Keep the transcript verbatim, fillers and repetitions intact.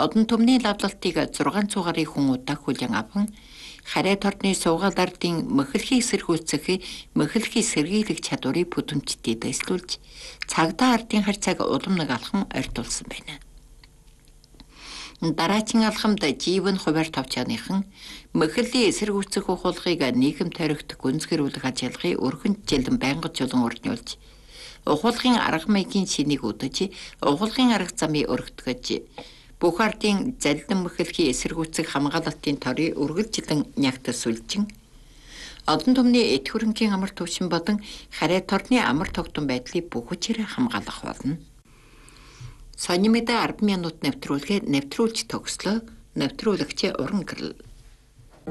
Одон түмний лавлалтыг зургаан цугарын хүн удаа хүлээн аван харай торны суугаал ардын мөхөлхийг сэргүүлцэх мөхөлхий сэргийлэх чадварыг бүдэмжтэй дэслүүлж цагдаа ардын харьцааг улам нэг алхам ойртуулсан байна. Дараачин алхамд живэн хуваар тавчааныхан мөхөллийн эсэргүүцэх ухуулгыг нийгэм тойрогт гүнзгэрүүлэх ажиллагааг өргөн жилэн байнгажуулан урнуулж ухуулгын арга маягийн шинийг үдэж ухуулгын арга замыг өргөтгөж бүх ардын залилан мөхөлхийн эсэргүүцэх хамгаалалтын торыг үргэлжлэн нягтсүүлжин одон түмний эд хөрөнгийн амар төвшин болон харай торны амар тогтун байдлыг бүхэчээр хамгаалах болно. Сонин мэдээ арба минут нэвтрүүлгээ нэвтрүүлж төгслөө. Нэвтрүүлэгч Уран Гэрэл.